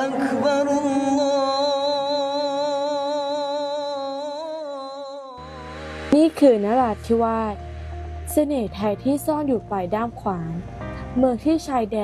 أكبر الله นี่คือนราธิวาสเสน่ห์ไทยที่ซ่อนอยู่ปลายด้ามขวานเมืองที่ชายแดน